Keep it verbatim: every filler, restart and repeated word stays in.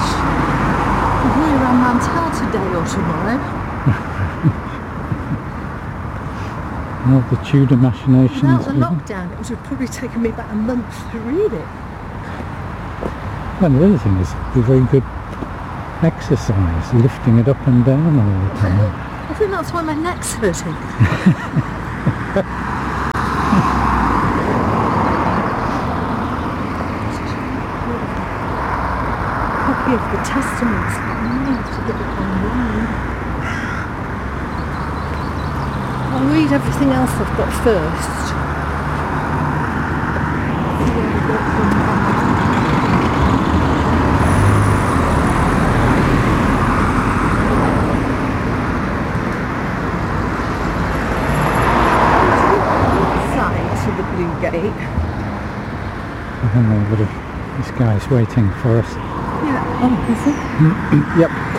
gosh. We'll be around Mantell today or tomorrow. Well, the Tudor machinations. Without the lockdown, it would have probably taken me about a month to read it. Well, the other thing is the very good exercise, lifting it up and down all the time. I think that's why my neck's hurting. Copy of the Testaments. I need to get it online. I'll read everything else I've got first. To the Blue Gate. I don't know, but this guy's waiting for us. Yeah, oh, is it? Yep.